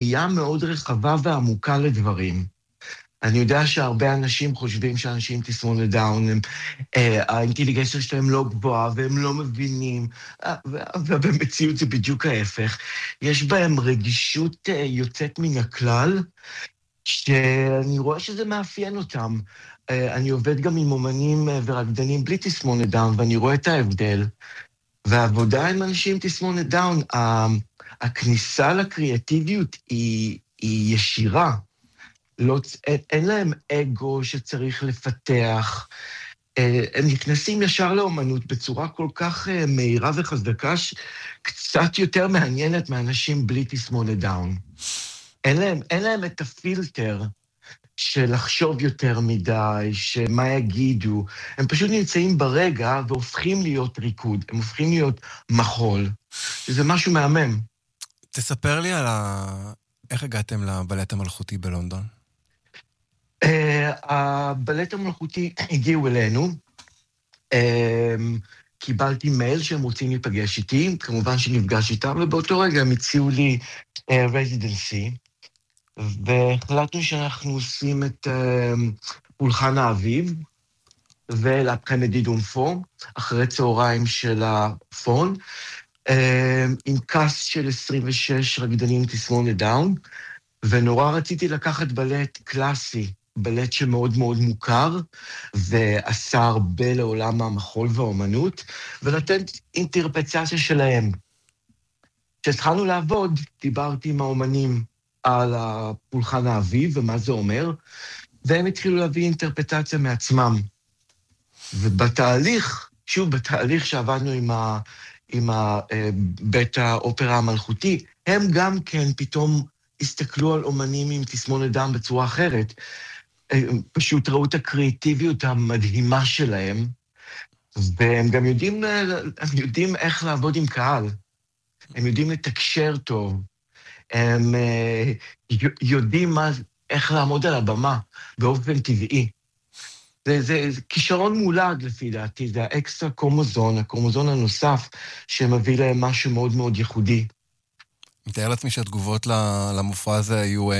ראייה מאוד רחבה ועמוקה לדברים. אני יודע שהרבה אנשים חושבים שאנשים תסמונת דאון, האינטליגנציה שלהם לא גבוהה, והם לא מבינים, ובמציאות זה בדיוק ההפך. יש בהם רגישות יוצאת מן הכלל, שאני רואה שזה מאפיין אותם. אני עובד גם עם אומנים ורקדנים בלי תסמונת דאון, ואני רואה את ההבדל. והעבודה עם אנשים תסמונת דאון, הכניסה לקריאטיביות היא ישירה. לא, אין להם אגו שצריך לפתח. הם נכנסים ישר לאומנות בצורה כל כך מהירה וחזקה, קצת יותר מעניינת מאנשים בלי תסמונת דאון. אין להם את הפילטר של לחשוב יותר מדי, שמה יגידו. הם פשוט נמצאים ברגע והופכים להיות ריקוד, הם הופכים להיות מחול. זה משהו מהמם. תספר לי על איך הגעתם לבלט המלכותי בלונדון? הבלט המלכותי הגיעו אלינו, קיבלתי מייל שהם רוצים להיפגש איתי, כמובן שנפגש איתם, ובאותו רגע הם הציעו לי רזידנסי, והחלטנו שאנחנו עושים את פולחן האביב, ולאפרמדי דונפו, אחרי צהריים של הפון, עם קאסט של 26 רקדנים תסמונת דאון, ונורא רציתי לקחת בלט קלאסי, בלט שמאוד מאוד מוכר, ועשה הרבה לעולם המחול והאומנות, ולתת אינטרפרטציה שלהם. כשהתחלנו לעבוד, דיברתי עם האומנים על הפולחן האביב ומה זה אומר, והם התחילו להביא אינטרפרטציה מעצמם. ובתהליך, שוב, בתהליך שעבדנו עם בית האופרה המלכותי, הם גם כן פתאום הסתכלו על אומנים עם תסמונת דאון בצורה אחרת. פשוט ראו את הקריאטיביות המדהימה שלהם, והם גם יודעים איך לעבוד עם קהל. הם יודעים לתקשר טוב. הם יודעים איך לעמוד על הבמה באופן טבעי. זה כישרון מולד לפי דעתי, זה האקסטרה קרומוזון, הקרומוזון הנוסף שמביא להם משהו מאוד מאוד ייחודי. מתאר לעצמי שהתגובות למופע הזה היו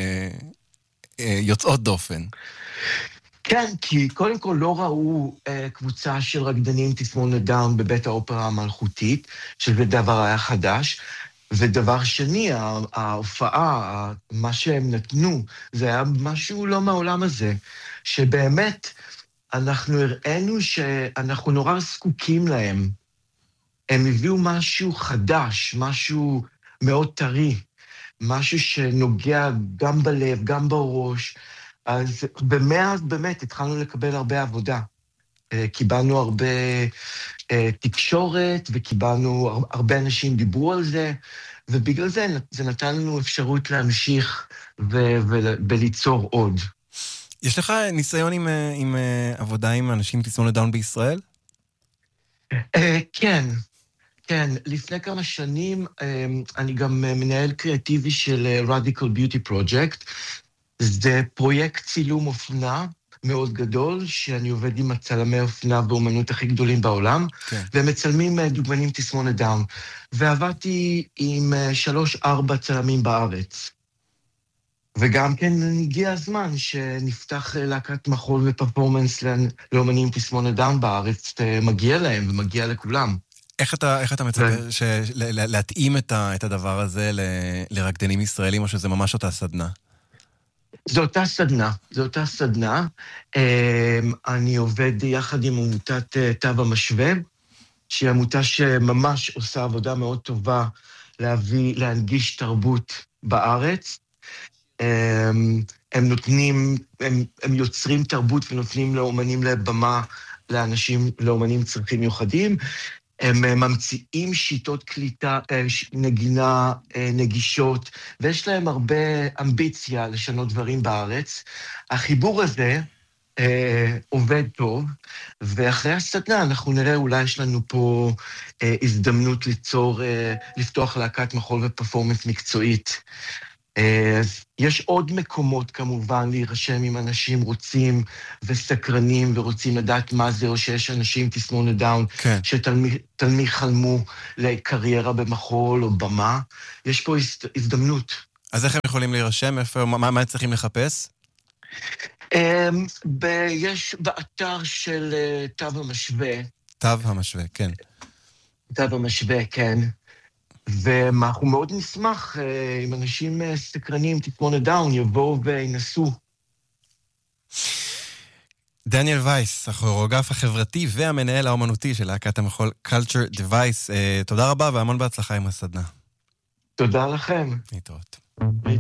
יוצאות דופן. כן, כי קודם כל לא ראו קבוצה של רקדנים תסמונת דאון בבית האופרה המלכותית, שזה דבר היה חדש, ודבר שני, ההופעה, מה שהם נתנו, זה היה משהו לא מהעולם הזה, שבאמת אנחנו הראינו שאנחנו נורא זקוקים להם. הם הביאו משהו חדש, משהו מאוד טרי, משהו שנוגע גם בלב, גם בראש, אז במאז באמת התחלנו לקבל הרבה עבודה. קיבלנו הרבה תקשורת, וקיבלנו, הרבה אנשים דיברו על זה, ובגלל זה זה נתן לנו אפשרות להמשיך וליצור עוד. יש לך ניסיון עם עבודה עם אנשים עם תסמונת דאון בישראל? כן. כן, לפני כמה שנים אני גם מנהל קריאטיבי של Radical Beauty Project. זה פרויקט צילום אופנה מאוד גדול, שאני עובד עם הצלמי אופנה באומנות הכי גדולים בעולם, כן. והם מצלמים דוגמנים תסמונת דאון. ועבדתי עם 3-4 צלמים בארץ. וגם כן הגיע הזמן שנפתח להקת מחול ופרפורמנס לאומנים תסמונת דאון בארץ, מגיע להם ומגיע לכולם. איך אתה מצפה להתאים את הדבר הזה לרקדנים ישראלים, או שזה ממש אותה סדנה? זו אותה סדנה. אני עובד יחד עם עמותת תו המשווה, שהיא עמותה שממש עושה עבודה מאוד טובה להנגיש תרבות בארץ. הם יוצרים תרבות ונותנים לאומנים לבמה, לאומנים צרכים מיוחדים. הם ממציאים שיטות קליטה, נגינה, נגישות, ויש להם הרבה אמביציה לשנות דברים בארץ. החיבור הזה עובד טוב, ואחרי הסדנה אנחנו נראה, אולי יש לנו פה הזדמנות לפתוח להקת מחול ופרפורמנס מקצועית. יש עוד מקומות כמובן להירשם אם אנשים רוצים וסקרנים ורוצים לדעת מה זה, או שיש אנשים תסמונת דאון, כן. שתלמיד חלמו לקריירה במחול או במה. יש פה הזדמנות. אז איך הם יכולים להירשם? מה צריכים לחפש? יש באתר של תו המשווה. תו המשווה, כן. תו המשווה, כן. ואנחנו מאוד נשמח אם אנשים סקרנים, תסמונת דאון, יבואו וינסו. דניאל וייס, הכוריאוגרף החברתי והמנהל האומנותי של להקת המחול Culture Device. תודה רבה והמון בהצלחה עם הסדנה. תודה לכם. להתראות.